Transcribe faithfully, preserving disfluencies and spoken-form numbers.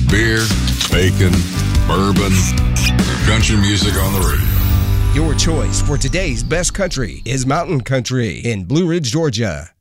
beer, bacon, bourbon, country music on the radio. Your choice for today's best country is Mountain Country in Blue Ridge, Georgia.